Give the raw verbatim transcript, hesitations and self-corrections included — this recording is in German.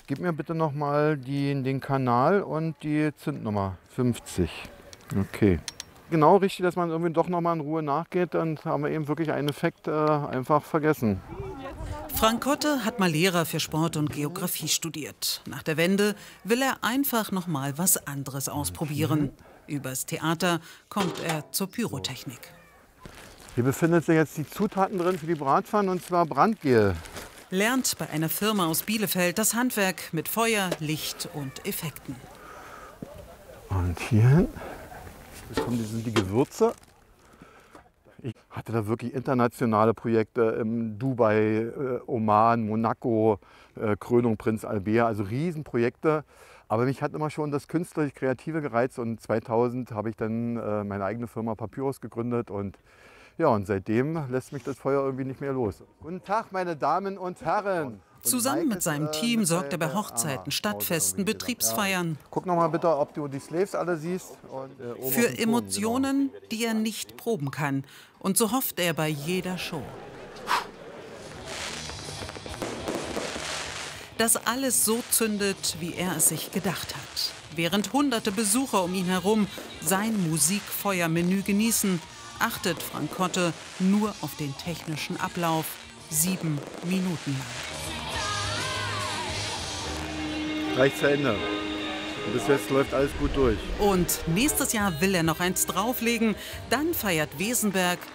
Gib mir bitte noch mal die, den Kanal und die Zündnummer fünfzig. Okay. Genau richtig, dass man irgendwie doch noch mal in Ruhe nachgeht, dann haben wir eben wirklich einen Effekt äh, einfach vergessen. Frank Kotte hat mal Lehrer für Sport und Geografie studiert. Nach der Wende will er einfach noch mal was anderes ausprobieren. Übers Theater kommt er zur Pyrotechnik. Hier befindet sich jetzt die Zutaten drin für die Bratpfannen, und zwar Brandgel. Lernt bei einer Firma aus Bielefeld das Handwerk mit Feuer, Licht und Effekten. Und hier jetzt kommen die, sind die Gewürze. Ich hatte da wirklich internationale Projekte in Dubai, äh, Oman, Monaco, äh, Krönung Prinz Albert, also Riesenprojekte. Aber mich hat immer schon das künstlerisch-kreative gereizt, und zweitausend habe ich dann äh, meine eigene Firma Papyrus gegründet, und ja, und seitdem lässt mich das Feuer irgendwie nicht mehr los. Guten Tag, meine Damen und Herren. Zusammen mit seinem Team sorgt er bei Hochzeiten, Stadtfesten, Betriebsfeiern Guck noch mal bitte, ob du die Slaves alle siehst. Und, äh, oben auf für dem Turm, Emotionen, die er nicht proben kann. Und so hofft er bei jeder Show. Dass alles so zündet, wie er es sich gedacht hat. Während hunderte Besucher um ihn herum sein Musikfeuermenü genießen, achtet Frank Kotte nur auf den technischen Ablauf, sieben Minuten lang. Gleich zu Ende. Und bis jetzt läuft alles gut durch. Und nächstes Jahr will er noch eins drauflegen. Dann feiert Wesenberg